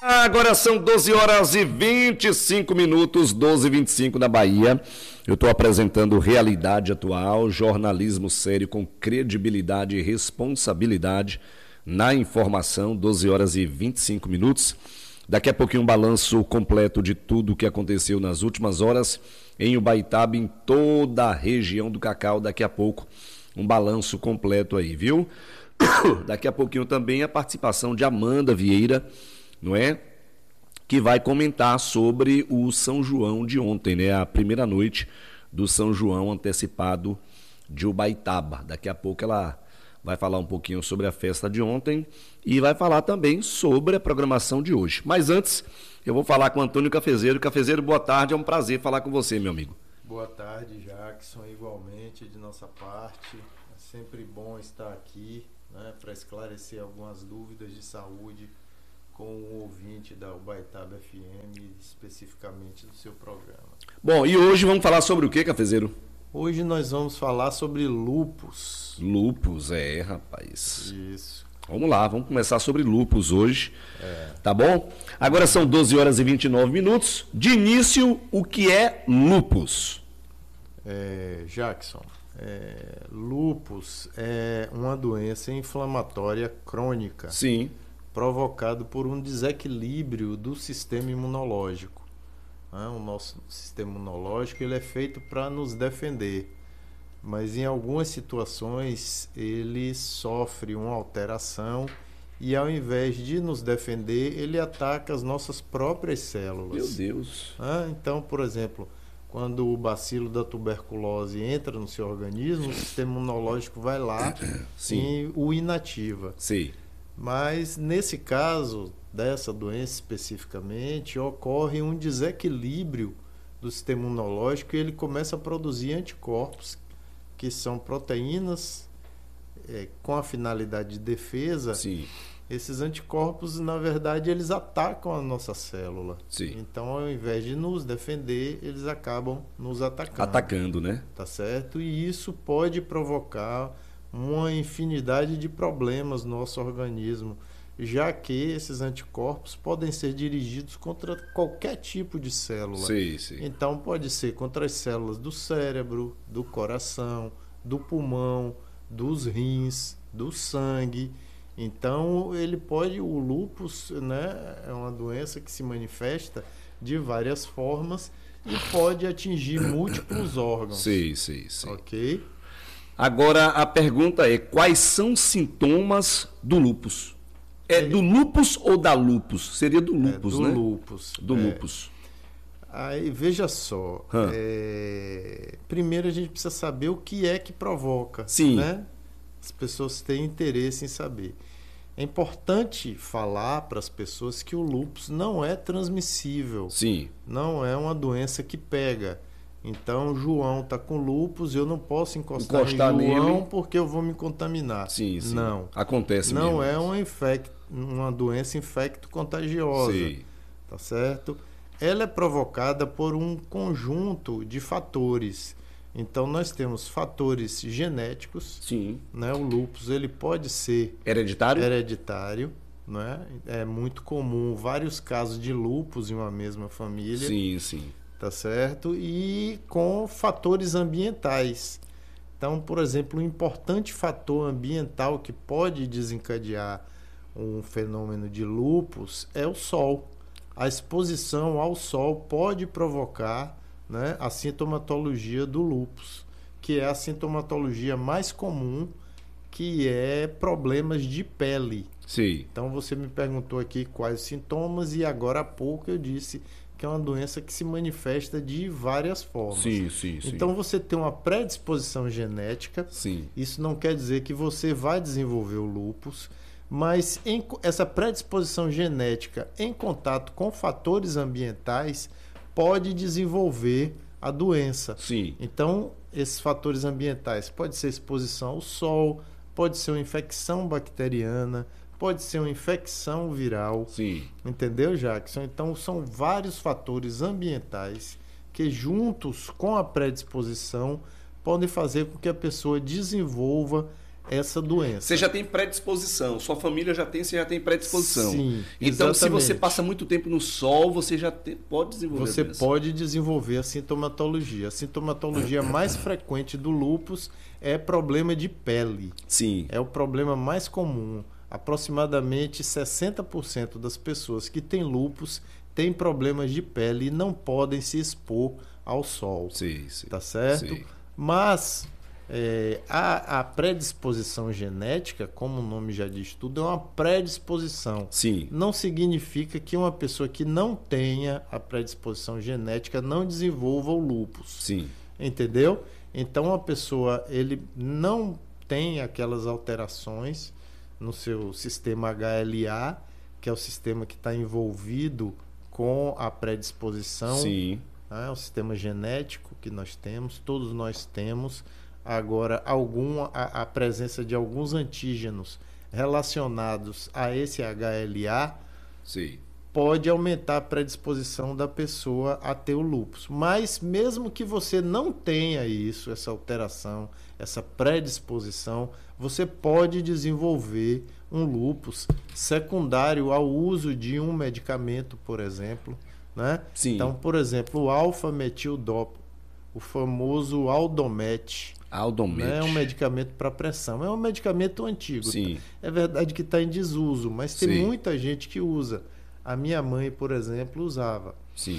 Agora são 12 horas e 25 minutos, 12h25 na Bahia. Eu estou apresentando Realidade Atual, jornalismo sério com credibilidade e responsabilidade na informação, 12 horas e 25 minutos. Daqui a pouquinho um balanço completo de tudo o que aconteceu nas últimas horas em Ubaitaba, em toda a região do Cacau. Daqui a pouco um balanço completo aí, viu? Daqui a pouquinho também a participação de Amanda Vieira, não é? Que vai comentar sobre o São João de ontem, né? A primeira noite do São João antecipado de Ubaitaba. Daqui a pouco ela vai falar um pouquinho sobre a festa de ontem e vai falar também sobre a programação de hoje. Mas antes, eu vou falar com o Antônio Cafezeiro. Cafezeiro, boa tarde, é um prazer falar com você, meu amigo. Boa tarde, Jackson, igualmente de nossa parte. É sempre bom estar aqui, né, para esclarecer algumas dúvidas de saúde com o ouvinte da Ubaitaba FM, especificamente do seu programa. Bom, e hoje vamos falar sobre o que, Cafezeiro? Hoje nós vamos falar sobre lúpus. Lúpus, rapaz. Isso. Vamos lá, vamos começar sobre lúpus hoje, tá bom? Agora são 12 horas e 29 minutos. De início, o que é lúpus? Jackson, lúpus é uma doença inflamatória crônica. Sim. Provocado por um desequilíbrio do sistema imunológico. O nosso sistema imunológico ele é feito para nos defender, mas em algumas situações ele sofre uma alteração e ao invés de nos defender, ele ataca as nossas próprias células. Meu Deus! Então, por exemplo, quando o bacilo da tuberculose entra no seu organismo, o sistema imunológico vai lá e o inativa. Sim. Mas nesse caso dessa doença especificamente, ocorre um desequilíbrio do sistema imunológico e ele começa a produzir anticorpos, que são proteínas com a finalidade de defesa. Sim. Esses anticorpos, na verdade, eles atacam a nossa célula. Sim. Então, ao invés de nos defender, eles acabam nos atacando. Atacando, né? Tá certo? E isso pode provocar uma infinidade de problemas no nosso organismo, já que esses anticorpos podem ser dirigidos contra qualquer tipo de célula. Sim, sim. Então pode ser contra as células do cérebro, do coração, do pulmão, dos rins, do sangue. Então o lúpus, né, é uma doença que se manifesta de várias formas e pode atingir múltiplos órgãos. Sim, sim, sim. Ok? Agora, a pergunta é, quais são os sintomas do lúpus? Do lúpus ou da lúpus? Seria do lúpus, né? Lúpus. Do lúpus. Aí, veja só. Primeiro a gente precisa saber o que é que provoca. Sim. Né? As pessoas têm interesse em saber. É importante falar para as pessoas que o lúpus não é transmissível. Sim. Não é uma doença que pega. Então, o João está com lúpus, eu não posso encostar em João nele porque eu vou me contaminar. Sim, sim. Não. Acontece mesmo. Não é uma doença infecto-contagiosa. Sim. Tá certo? Ela é provocada por um conjunto de fatores. Então, nós temos fatores genéticos. Sim. Né? O lúpus ele pode ser hereditário. Né? É muito comum vários casos de lúpus em uma mesma família. Sim, sim. Tá certo? E com fatores ambientais. Então, por exemplo, um importante fator ambiental que pode desencadear um fenômeno de lúpus é o sol. A exposição ao sol pode provocar, né, a sintomatologia do lúpus, que é a sintomatologia mais comum, que é problemas de pele. Sim. Então, você me perguntou aqui quais os sintomas e agora há pouco eu disse que é uma doença que se manifesta de várias formas. Sim, sim, sim. Então, você tem uma predisposição genética. Sim. Isso não quer dizer que você vai desenvolver o lúpus, mas essa predisposição genética em contato com fatores ambientais pode desenvolver a doença. Sim. Então, esses fatores ambientais pode ser exposição ao sol, pode ser uma infecção bacteriana, pode ser uma infecção viral. Sim. Entendeu, Jackson? Então, são vários fatores ambientais que, juntos com a predisposição, podem fazer com que a pessoa desenvolva essa doença. Você já tem predisposição, sua família já tem, você já tem predisposição. Sim, então, exatamente. se você passa muito tempo no sol, você já pode desenvolver Você a doença. pode desenvolver a sintomatologia. A sintomatologia mais frequente do lúpus é problema de pele. Sim. É o problema mais comum. Aproximadamente 60% das pessoas que têm lúpus têm problemas de pele e não podem se expor ao sol. Sim. Tá certo? Sim. Mas a predisposição genética, como o nome já diz tudo, é uma predisposição. Sim. Não significa que uma pessoa que não tenha a predisposição genética não desenvolva o lúpus. Sim. Entendeu? Então, a pessoa ele não tem aquelas alterações no seu sistema HLA, que é o sistema que está envolvido com a predisposição. Sim. É o sistema genético que nós temos, todos nós temos. Agora, a presença de alguns antígenos relacionados a esse HLA Sim. pode aumentar a predisposição da pessoa a ter o lúpus. Mas mesmo que você não tenha isso, essa alteração, essa predisposição, você pode desenvolver um lúpus secundário ao uso de um medicamento, por exemplo, né? Sim. Então, por exemplo, o alfa-metildopa, o famoso Aldomet, é um medicamento para pressão. É um medicamento antigo. Sim. É verdade que está em desuso, mas tem Sim. muita gente que usa. A minha mãe, por exemplo, usava. Sim.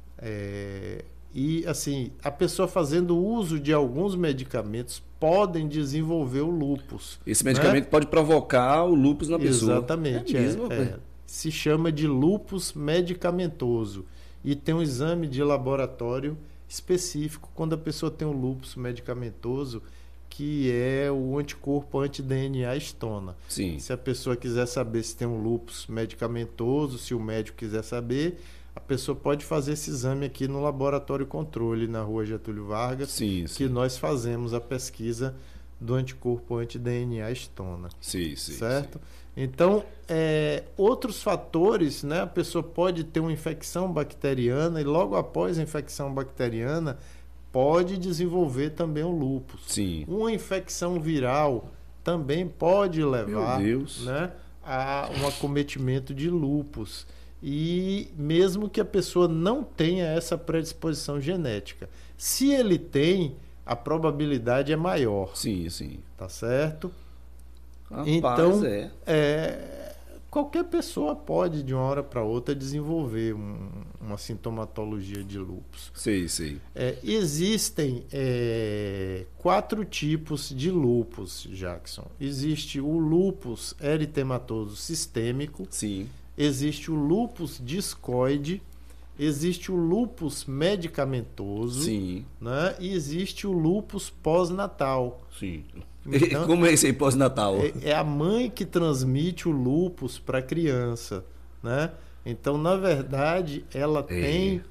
E assim, a pessoa fazendo uso de alguns medicamentos podem desenvolver o lúpus. Esse medicamento pode provocar o lúpus na pessoa. Exatamente. Se chama de lúpus medicamentoso. E tem um exame de laboratório específico quando a pessoa tem um lúpus medicamentoso, que é o anticorpo anti-DNA estona. Sim. Se a pessoa quiser saber se tem um lúpus medicamentoso, se o médico quiser saber, a pessoa pode fazer esse exame aqui no Laboratório Controle, na Rua Getúlio Vargas, Sim. que nós fazemos a pesquisa do anticorpo anti-DNA estona. Sim. Certo? Então, outros fatores, né? A pessoa pode ter uma infecção bacteriana e logo após a infecção bacteriana pode desenvolver também o lúpus. Sim. Uma infecção viral também pode levar, né, a um acometimento de lúpus. E mesmo que a pessoa não tenha essa predisposição genética, se ele tem, a probabilidade é maior. Sim. Tá certo? Rapaz, então, qualquer pessoa pode, de uma hora para outra, desenvolver uma sintomatologia de lúpus. Sei. Existem 4 tipos de lúpus, Jackson. Existe o lúpus eritematoso sistêmico. Sim. Existe o lúpus discoide. Existe o lúpus medicamentoso. Sim. Né? E existe o lúpus pós-natal. Sim. Então, como é esse aí pós-natal? É a mãe que transmite o lúpus para a criança, né? Então, na verdade, ela tem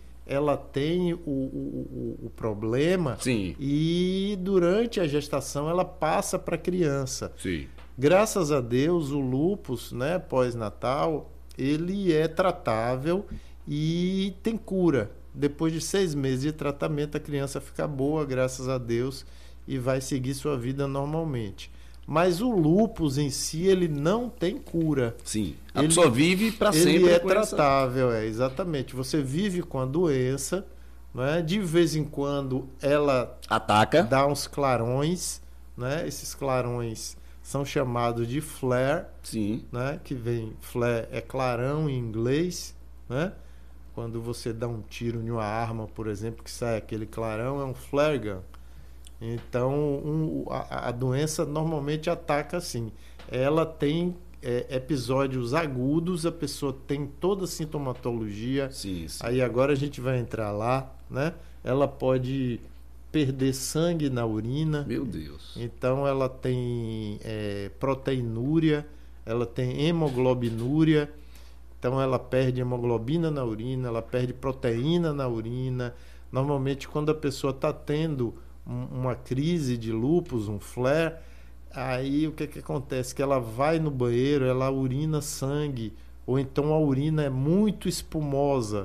o problema. Sim. E durante a gestação ela passa para a criança. Sim. Graças a Deus, o lúpus, né, pós-natal, ele é tratável e tem cura. Depois de 6 meses de tratamento, a criança fica boa, graças a Deus, e vai seguir sua vida normalmente. Mas o lúpus em si, ele não tem cura. Sim. A pessoa vive para sempre. Ele é tratável, exatamente. Você vive com a doença, né? De vez em quando ela ataca, dá uns clarões, né? Esses clarões são chamados de flare. Sim. Né? Que vem, flare é clarão em inglês, né? Quando você dá um tiro em uma arma, por exemplo, que sai aquele clarão, é um flare gun. Então, a doença normalmente ataca assim. Ela tem episódios agudos, a pessoa tem toda a sintomatologia. Sim. Aí agora a gente vai entrar lá, né? Ela pode perder sangue na urina. Meu Deus. Então, ela tem proteinúria, ela tem hemoglobinúria. Então, ela perde hemoglobina na urina, ela perde proteína na urina. Normalmente, quando a pessoa está tendo uma crise de lúpus, um flare, aí o que acontece? Que ela vai no banheiro, ela urina sangue, ou então a urina é muito espumosa.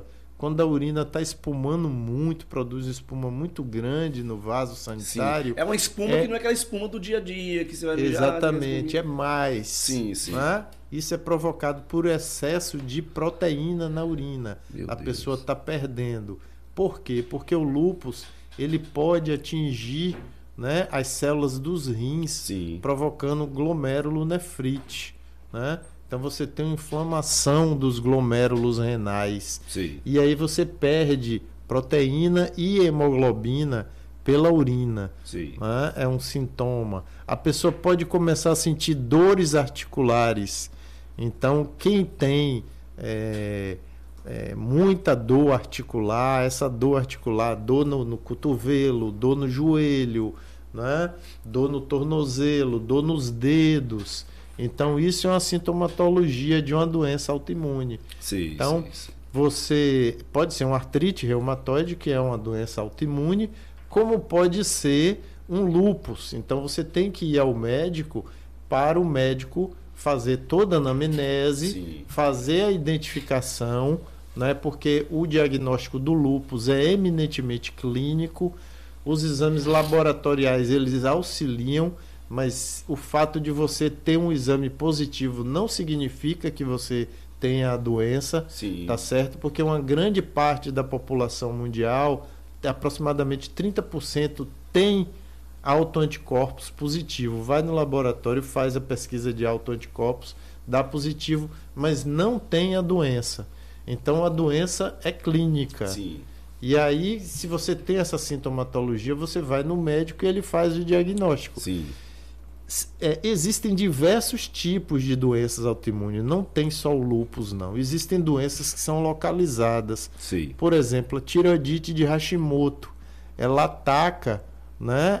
quando a urina está espumando muito, produz espuma muito grande no vaso sanitário. Sim. É uma espuma que não é aquela espuma do dia a dia que você vai ver. Exatamente, é mais. Sim, sim. Né? Isso é provocado por excesso de proteína na urina. A pessoa está perdendo. Por quê? Porque o lúpus ele pode atingir, né, as células dos rins, sim, provocando glomerulonefrite, né? Então você tem uma inflamação dos glomérulos renais. Sim. E aí você perde proteína e hemoglobina pela urina. Sim. Né? É um sintoma. A pessoa pode começar a sentir dores articulares. Então, quem tem muita dor articular, essa dor articular, dor no cotovelo, dor no joelho, né? Dor no tornozelo, dor nos dedos. Então, isso é uma sintomatologia de uma doença autoimune. Sim, então, sim. Você pode ser uma artrite reumatoide, que é uma doença autoimune, como pode ser um lúpus. Então, você tem que ir ao médico para o médico fazer toda a anamnese, sim, fazer a identificação, né? Porque o diagnóstico do lúpus é eminentemente clínico. Os exames laboratoriais, eles auxiliam, mas o fato de você ter um exame positivo não significa que você tenha a doença, sim, tá certo? Porque uma grande parte da população mundial, aproximadamente 30%, tem autoanticorpos positivo. Vai no laboratório, faz a pesquisa de autoanticorpos, dá positivo, mas não tem a doença. Então a doença é clínica. sim. E aí, se você tem essa sintomatologia, você vai no médico e ele faz o diagnóstico. Sim. Existem diversos tipos de doenças autoimunes, não tem só o lúpus, não. Existem doenças que são localizadas. Sim. Por exemplo, a tireoidite de Hashimoto. Ela ataca, né,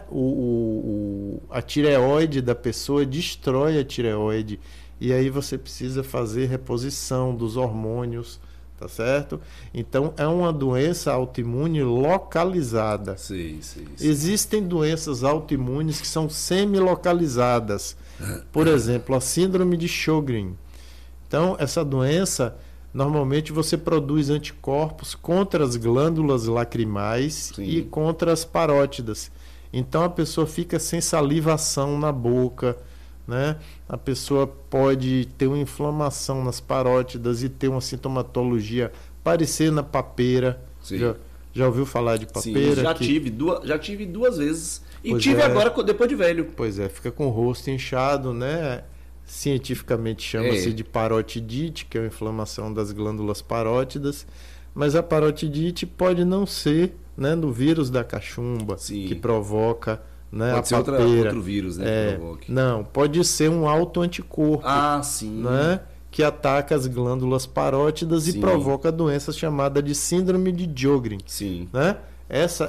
a tireoide da pessoa, destrói a tireoide. E aí você precisa fazer reposição dos hormônios, tá certo? Então, é uma doença autoimune localizada. Sim, sim, sim. Existem doenças autoimunes que são semilocalizadas. Por exemplo, a síndrome de Sjögren. Então, essa doença, normalmente você produz anticorpos contra as glândulas lacrimais, sim, e contra as parótidas. Então, a pessoa fica sem salivação na boca, né? A pessoa pode ter uma inflamação nas parótidas e ter uma sintomatologia parecer na papeira. Já ouviu falar de papeira? Sim, já tive duas vezes. E pois tive agora depois de velho. Pois é, fica com o rosto inchado, né? Cientificamente chama-se de parotidite, que é a inflamação das glândulas parótidas. Mas a parotidite pode não ser, né, do vírus da cachumba, sim, que provoca, né, pode ser outro vírus, né, que provoque. Não, pode ser um autoanticorpo. Sim. Né, que ataca as glândulas parótidas, sim, e provoca a doença chamada de síndrome de Sjögren. Sim. Né? Essa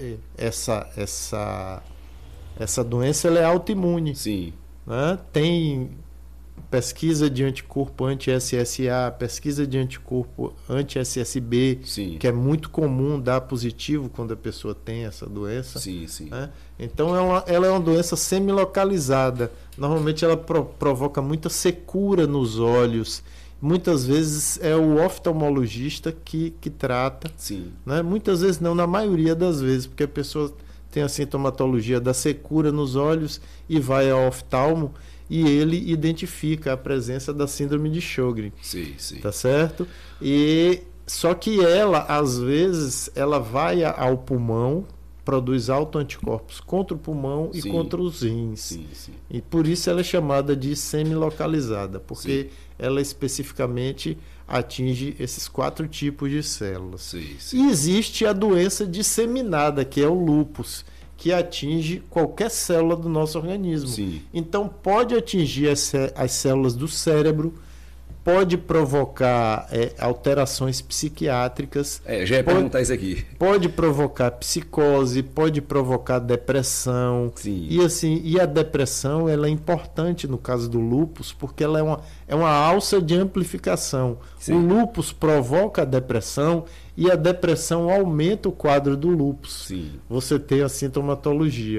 doença ela é autoimune. Sim. Né? Tem pesquisa de anticorpo anti-SSA, pesquisa de anticorpo anti-SSB, sim, que é muito comum dar positivo quando a pessoa tem essa doença. Sim, sim. Né? Então ela é uma doença semilocalizada. Normalmente ela provoca muita secura nos olhos. Muitas vezes é o oftalmologista que trata. Sim. Né? Muitas vezes não, na maioria das vezes, porque a pessoa tem a sintomatologia da secura nos olhos e vai ao oftalmo e ele identifica a presença da síndrome de Sjögren. Sim, sim. Tá certo? E só que ela, às vezes, ela vai ao pulmão, produz autoanticorpos contra o pulmão, sim, e contra os rins. Sim, sim. E por isso ela é chamada de semilocalizada, porque, sim, ela especificamente atinge esses 4 tipos de células. Sim, sim. E existe a doença disseminada, que é o lúpus, que atinge qualquer célula do nosso organismo. Sim. Então pode atingir as células do cérebro, pode provocar alterações psiquiátricas. Já ia perguntar isso aqui. Pode provocar psicose, pode provocar depressão. Sim. E a depressão ela é importante no caso do lúpus, porque ela é uma alça de amplificação. Sim. O lúpus provoca a depressão e a depressão aumenta o quadro do lúpus. Sim. Você tem a sintomatologia.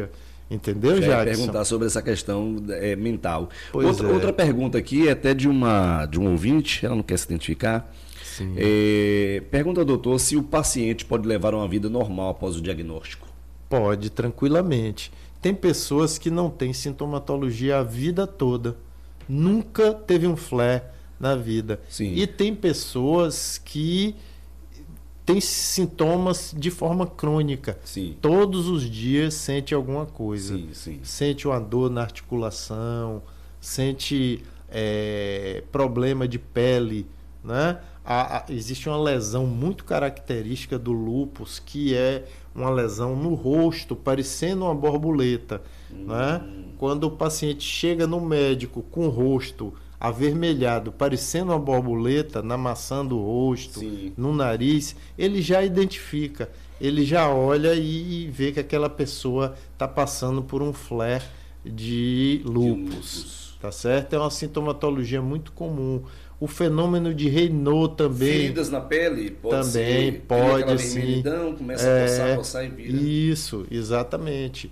Entendeu, Já ia Jackson? perguntar sobre essa questão mental. Pois é. Outra pergunta aqui é até de um ouvinte, ela não quer se identificar. Sim. Pergunta ao doutor se o paciente pode levar uma vida normal após o diagnóstico. Pode, tranquilamente. Tem pessoas que não têm sintomatologia a vida toda. Nunca teve um flare na vida. Sim. E tem pessoas que têm sintomas de forma crônica. Sim. Todos os dias sente alguma coisa. Sim, sim. Sente uma dor na articulação, sente problema de pele, né? Existe uma lesão muito característica do lúpus, que é uma lesão no rosto, parecendo uma borboleta. Né? Quando o paciente chega no médico com o rosto avermelhado, parecendo uma borboleta, na maçã do rosto, Sim. no nariz, ele já identifica, ele já olha e vê que aquela pessoa está passando por um flare de lúpus. Tá certo? É uma sintomatologia muito comum. O fenômeno de Raynaud também. Feridas na pele? Pode também ser. pode, sim. Começa a coçar e vira. Isso, exatamente.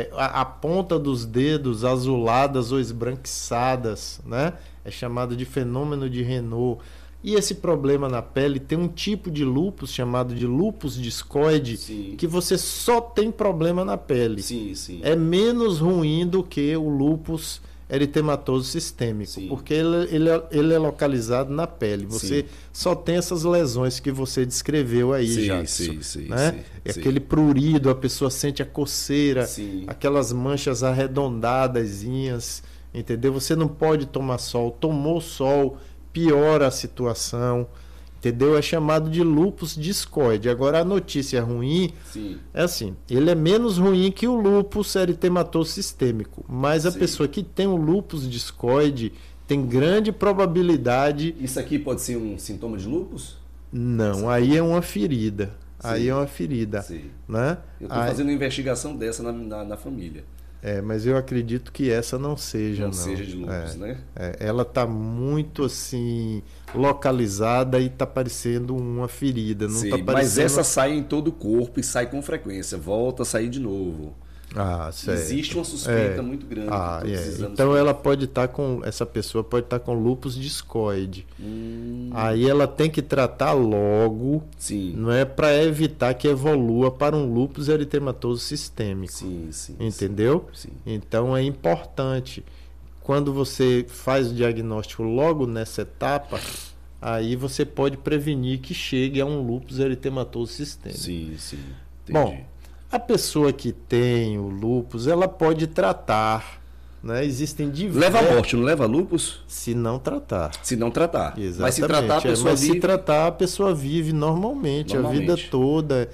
A ponta dos dedos azuladas ou esbranquiçadas, né? É chamado de fenômeno de Raynaud. E esse problema na pele tem um tipo de lúpus chamado de lúpus discoide, Sim. que você só tem problema na pele. Sim, sim. É menos ruim do que o lúpus eritematoso sistêmico, Sim. porque ele é localizado na pele. Você Sim. só tem essas lesões que você descreveu aí, Sim, Jackson, sim, né? sim. Aquele prurido, a pessoa sente a coceira, Sim. aquelas manchas arredondadazinhas, entendeu? Você não pode tomar sol. Tomou sol, piora a situação, entendeu? É chamado de lúpus discoide. Agora, a notícia ruim Sim. é assim, ele é menos ruim que o lúpus eritematoso sistêmico, mas a Sim. pessoa que tem o lúpus discoide tem grande probabilidade... Isso aqui pode ser um sintoma de lúpus? Não, aí é uma ferida. Sim. Aí é uma ferida. Sim. Né? Eu estou fazendo uma investigação dessa na família. Mas eu acredito que essa não seja, Não seja de lúpus, né? Ela está muito assim localizada e está parecendo uma ferida. Não Sim, tá parecendo... mas essa sai em todo o corpo e sai com frequência, volta a sair de novo. Certo. Existe uma suspeita muito grande. Então ela pode estar essa pessoa pode estar com lúpus discoide. Aí ela tem que tratar logo, Sim. não é, para evitar que evolua para um lúpus eritematoso sistêmico. Sim, sim. Entendeu? Sim. Então é importante, quando você faz o diagnóstico logo nessa etapa, aí você pode prevenir que chegue a um lúpus eritematoso sistêmico. Sim, sim. Entendi. Bom, a pessoa que tem o lúpus, ela pode tratar, né? Existem diversos... Leva a morte, não leva lúpus? Se não tratar. Se não tratar. Exatamente. Mas se tratar, a pessoa Mas vive... se tratar, a pessoa vive normalmente. A vida toda.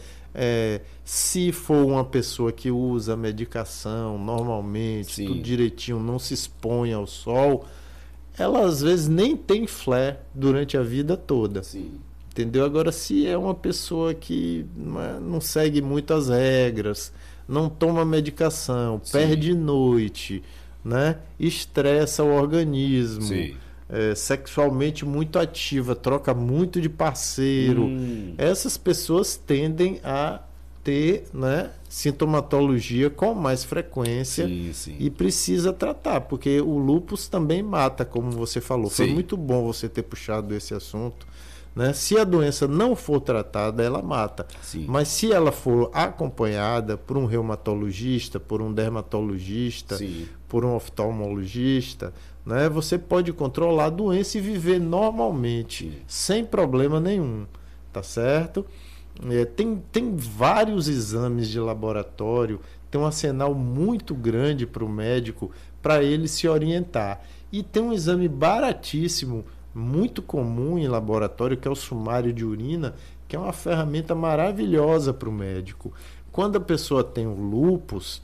Se for uma pessoa que usa medicação normalmente, Sim. tudo direitinho, não se expõe ao sol, ela às vezes nem tem flare durante a vida toda. Sim. Entendeu? Agora, se é uma pessoa que não segue muitas regras, não toma medicação, Sim. perde noite, né? Estressa o organismo, Sim. Sexualmente muito ativa, troca muito de parceiro, essas pessoas tendem a ter, né, sintomatologia com mais frequência. Sim, sim. E precisa tratar, porque o lúpus também mata, como você falou. Foi Sim. muito bom você ter puxado esse assunto. Né? Se a doença não for tratada, ela mata. Sim. Mas se ela for acompanhada por um reumatologista, por um dermatologista, Sim. por um oftalmologista, né? Você pode controlar a doença e viver normalmente, Sim. sem problema nenhum. Tá certo? Tem vários exames de laboratório, tem um arsenal muito grande para o médico, para ele se orientar. E tem um exame baratíssimo, muito comum em laboratório, que é o sumário de urina, que é uma ferramenta maravilhosa para o médico. Quando a pessoa tem o lúpus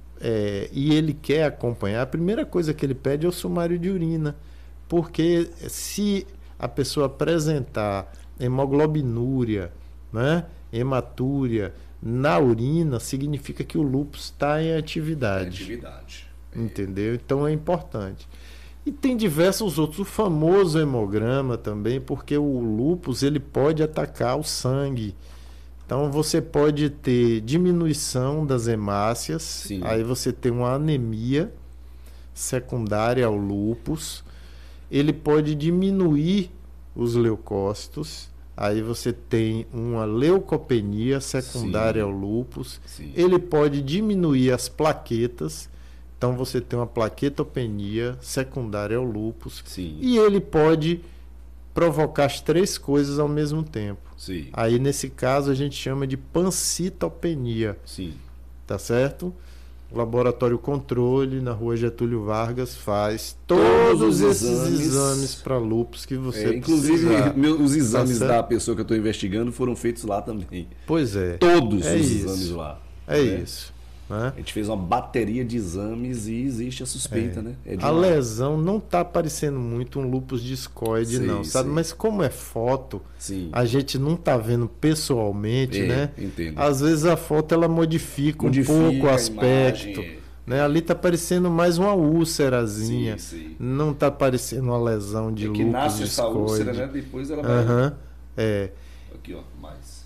e ele quer acompanhar, a primeira coisa que ele pede é o sumário de urina, porque se a pessoa apresentar hemoglobinúria, né, hematúria na urina, significa que o lúpus está em atividade. Entendeu? Então é importante. E tem diversos outros, o famoso hemograma também, porque o lúpus ele pode atacar o sangue. Então você pode ter diminuição das hemácias, Sim. aí você tem uma anemia secundária ao lúpus. Ele pode diminuir os leucócitos, aí você tem uma leucopenia secundária Sim. ao lúpus. Sim. Ele pode diminuir as plaquetas, então você tem uma plaquetopenia secundária ao lúpus. Sim. E ele pode provocar as três coisas ao mesmo tempo. Sim. Aí nesse caso a gente chama de pancitopenia, Sim. tá certo? O laboratório controle na rua Getúlio Vargas faz todos esses exames para lúpus que você inclusive, precisar. os exames Tá da certo? pessoa que eu estou investigando foram feitos lá também. Pois é. Todos É os isso. exames lá. É né? isso. Né? A gente fez uma bateria de exames e existe a suspeita, né? É de A uma- lesão não está parecendo muito um lúpus discoide, Sim, não, sabe? sim. Mas como é foto, Sim. a gente não está vendo pessoalmente, né? Entendo. Às vezes a foto ela modifica um pouco o a aspecto. imagem. Né? Ali está parecendo mais uma úlcerazinha. Sim. Não está parecendo uma lesão de É que lúpus nasce essa úlcera, discoide. né? Depois ela vai... Aham. É. Aqui, ó, mais.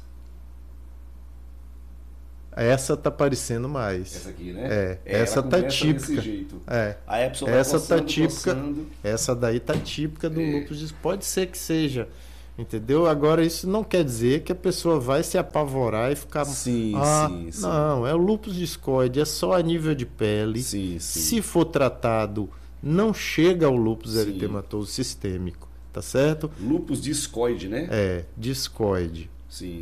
Essa tá parecendo mais. Essa aqui, né? É, Ela essa tá começa típica. desse jeito. É. Aí a pessoa vai Essa coçando, tá típica. coçando. Essa daí tá típica do É. lúpus discoide. Pode ser que seja. Entendeu? Agora, isso não quer dizer que a pessoa vai se apavorar e ficar. Sim, sim. Não, é o lúpus discoide, é só a nível de pele. Sim. Se for tratado, não chega ao lúpus Sim. eritematoso sistêmico. Tá certo? Lúpus discoide, né? É, discoide. Sim.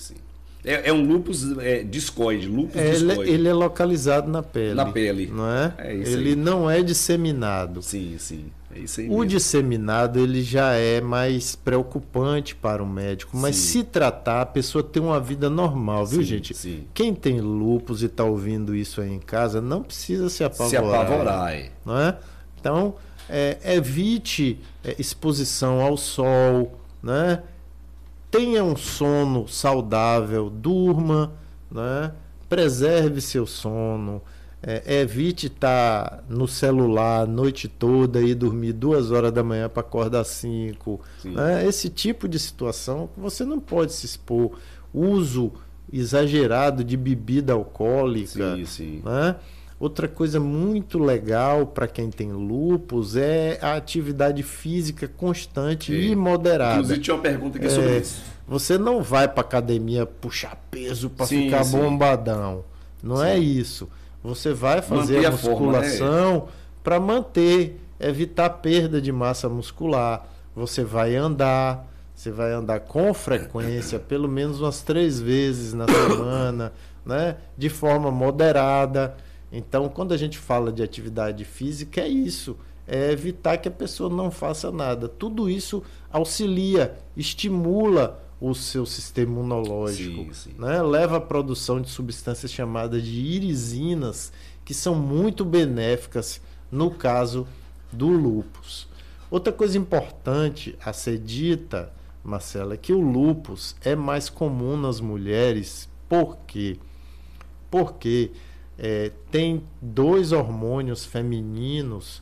É um lúpus discoide, lúpus discoide. Ele é localizado na pele. Na pele. Não é? É isso Ele aí. não é disseminado. Sim. É isso aí O mesmo. disseminado ele já é mais preocupante para o médico, mas Sim. se tratar, a pessoa tem uma vida normal, viu, Sim, gente? sim. Quem tem lúpus e está ouvindo isso aí em casa, não precisa se apavorar. Se apavorar, é. Não é? Então, evite exposição ao sol, né? Tenha um sono saudável, durma, né? Preserve seu sono. Evite estar no celular a noite toda e dormir 2 horas da manhã para acordar 5. Sim. Né? Esse tipo de situação você não pode se expor. Uso exagerado de bebida alcoólica. Sim. Né? Outra coisa muito legal para quem tem lúpus é a atividade física constante e moderada. Inclusive tinha uma pergunta aqui sobre isso. Você não vai para academia puxar peso para Sim, ficar sim. bombadão. Não é isso. Você vai fazer Manter a a forma, musculação para manter, evitar perda de massa muscular. Você vai andar com frequência, pelo menos umas 3 vezes na semana, né? De forma moderada. Então, quando a gente fala de atividade física, é isso. É evitar que a pessoa não faça nada. Tudo isso auxilia, estimula o seu sistema imunológico, Sim. né? Leva à produção de substâncias chamadas de irizinas, que são muito benéficas no caso do lúpus. Outra coisa importante a ser dita, Marcela, é que o lúpus é mais comum nas mulheres. Por quê? Porque tem 2 hormônios femininos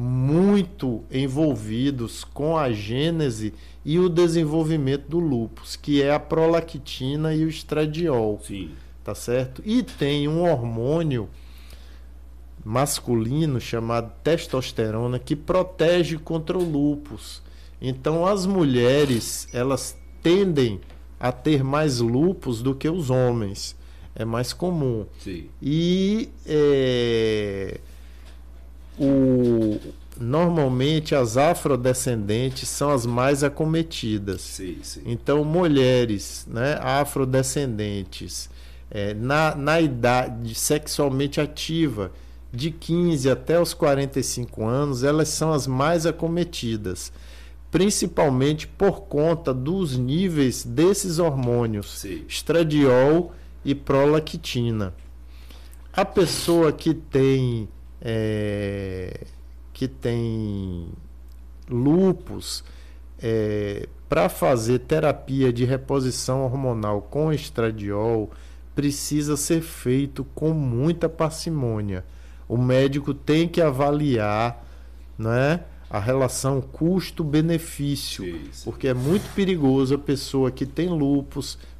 muito envolvidos com a gênese e o desenvolvimento do lúpus, que é a prolactina e o estradiol, Sim. tá certo? E tem um hormônio masculino chamado testosterona que protege contra o lúpus. Então as mulheres, elas tendem a ter mais lúpus do que os homens. É mais comum. Sim. E normalmente as afrodescendentes são as mais acometidas. Sim. Então, mulheres, né, afrodescendentes, na idade sexualmente ativa, de 15 até os 45 anos, elas são as mais acometidas, principalmente por conta dos níveis desses hormônios, Sim. estradiol e prolactina. A pessoa que tem lúpus, para fazer terapia de reposição hormonal com estradiol, precisa ser feito com muita parcimônia. O médico tem que avaliar, né, a relação custo-benefício, Sim. porque é muito perigoso a pessoa que tem lúpus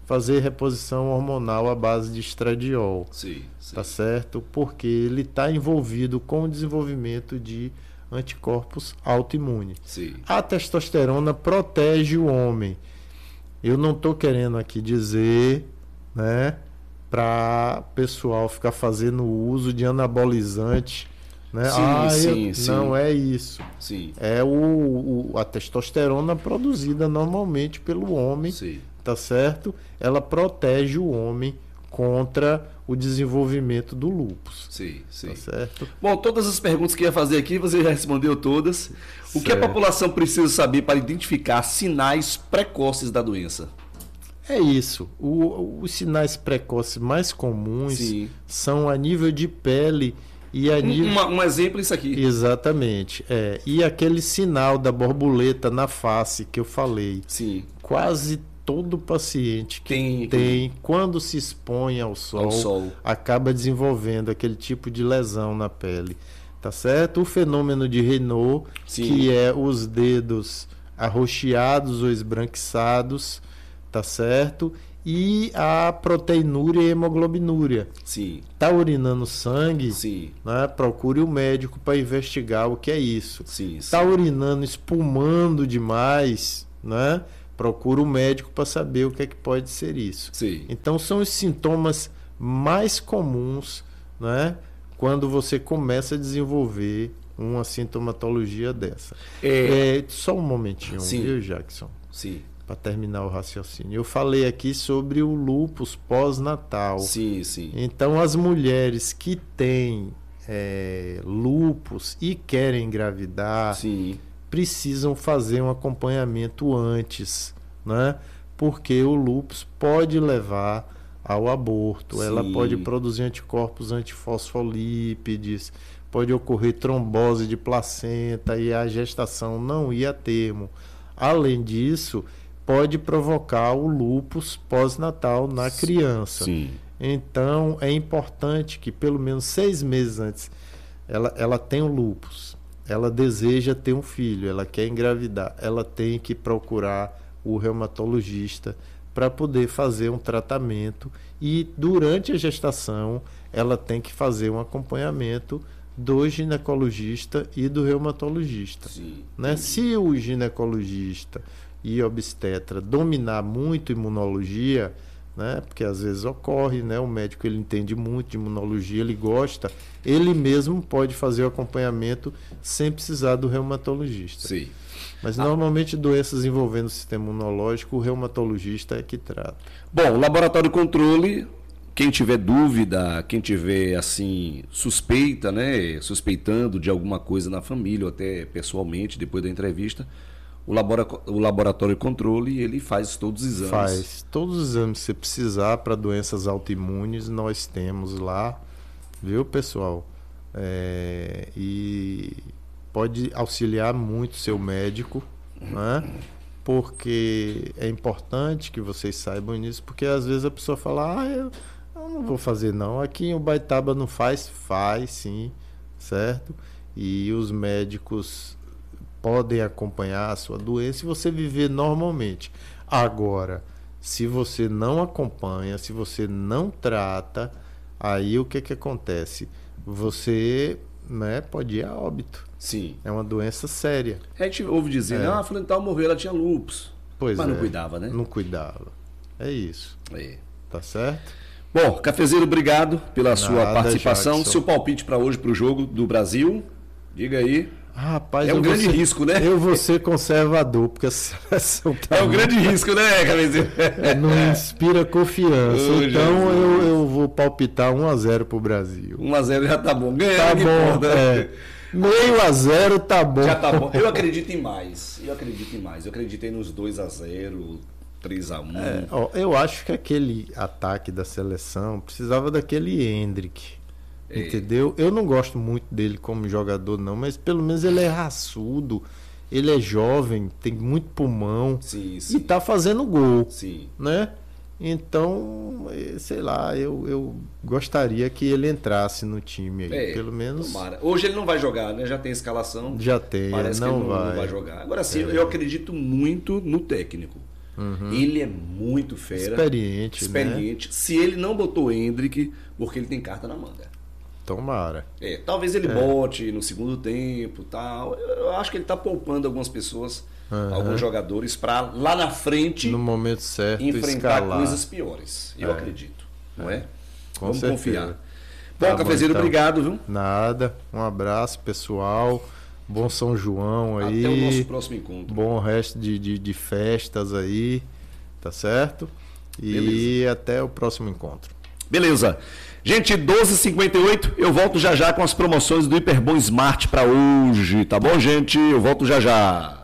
fazer reposição hormonal à base de estradiol. Sim, sim. Tá certo? Porque ele está envolvido com o desenvolvimento de anticorpos autoimunes. Sim. A testosterona protege o homem. Eu não estou querendo aqui dizer, né, para pessoal ficar fazendo uso de anabolizante, né? Sim. Não é isso. Sim. É a testosterona produzida normalmente pelo homem, Sim. tá certo? Ela protege o homem contra o desenvolvimento do lúpus. Sim, sim. Tá certo? Bom, todas as perguntas que ia fazer aqui, você já respondeu todas. O que a população precisa saber para identificar sinais precoces da doença? É isso. Os sinais precoces mais comuns são a nível de pele e a nível... Um exemplo isso aqui. Exatamente. E aquele sinal da borboleta na face que eu falei. Sim. Quase todo paciente que tem, quando se expõe ao sol, acaba desenvolvendo aquele tipo de lesão na pele. Tá certo? O fenômeno de Raynaud, que é os dedos arroxeados ou esbranquiçados, tá certo? E a proteinúria e hemoglobinúria. Sim. Tá urinando sangue? Sim. Né? Procure o médico para investigar o que é isso. Sim. Tá urinando, espumando demais, né? Procura o médico para saber o que é que pode ser isso. Sim. Então são os sintomas mais comuns, né? Quando você começa a desenvolver uma sintomatologia dessa. Só um momentinho, viu, Jackson? Sim. Para terminar o raciocínio. Eu falei aqui sobre o lúpus pós-natal. Sim, sim. Então, as mulheres que têm lúpus e querem engravidar, precisam fazer um acompanhamento antes, né? Porque o lúpus pode levar ao aborto. Ela pode produzir anticorpos antifosfolípides, pode ocorrer trombose de placenta e a gestação não ir a termo. Além disso, pode provocar o lúpus pós-natal na criança. Sim. Então, é importante que pelo menos 6 meses antes ela tenha o lúpus, ela deseja ter um filho, ela quer engravidar, ela tem que procurar o reumatologista para poder fazer um tratamento e durante a gestação ela tem que fazer um acompanhamento do ginecologista e do reumatologista. Né? Se o ginecologista e obstetra dominar muito imunologia, né? Porque às vezes ocorre, né? O médico ele entende muito de imunologia, ele gosta, ele mesmo pode fazer o acompanhamento sem precisar do reumatologista. Sim. Mas normalmente doenças envolvendo o sistema imunológico, o reumatologista é que trata. Bom, o laboratório controle, quem tiver dúvida, quem tiver assim suspeita, né, suspeitando de alguma coisa na família ou até pessoalmente depois da entrevista, o laboratório controle, ele faz todos os exames. Faz todos os exames que você precisar para doenças autoimunes, nós temos lá, viu, pessoal? E pode auxiliar muito seu médico, né? Porque é importante que vocês saibam nisso, porque às vezes a pessoa fala, eu não vou fazer não, aqui em Ubaitaba não faz sim, certo? E os médicos podem acompanhar a sua doença e você viver normalmente. Agora, se você não acompanha, se você não trata, aí o que acontece? Você, né, pode ir a óbito. Sim. É uma doença séria. A gente ouve dizer, fulano tal morreu, ela tinha lúpus. Mas não cuidava, né? Não cuidava. É isso. Tá certo? Bom, Cafezeiro, obrigado pela sua participação. Jackson. Seu palpite para hoje, para o jogo do Brasil. Diga aí. Rapaz, é um grande risco, né? Eu vou ser conservador, porque a seleção tá um grande risco, né, Cafezeiro? Não inspira confiança. Então eu vou palpitar 1-0 pro Brasil. 1-0 já tá bom. Ganhando tá bom, meio a 0 tá bom. Já tá bom. Eu acredito em mais. Eu acreditei nos 2-0, 3-1. Eu acho que aquele ataque da seleção precisava daquele Hendrick. Entendeu? Eu não gosto muito dele como jogador, não, mas pelo menos ele é raçudo, ele é jovem, tem muito pulmão e tá fazendo gol, né? Então, sei lá, eu gostaria que ele entrasse no time aí, pelo menos. Tomara. Hoje ele não vai jogar, né? Já tem escalação. Já tem, parece não que ele não vai jogar. Agora sim, eu acredito muito no técnico. Ele é muito fera. Experiente. Né? Se ele não botou Hendrick, porque ele tem carta na manga. Tomara. Talvez ele bote no segundo tempo, tal. Eu acho que ele está poupando algumas pessoas, alguns jogadores, para lá na frente, no momento certo, enfrentar escalar. coisas piores. Eu acredito, não é? Vamos confiar. Bom, Cafezeiro, então, obrigado, viu? Nada. Um abraço, pessoal. Bom São João aí. Até o nosso próximo encontro. Bom resto de festas aí, tá certo? E Beleza. até o próximo encontro. Beleza. Gente, 12h58, eu volto já com as promoções do Hiperbom Smart para hoje, tá bom, gente? Eu volto já.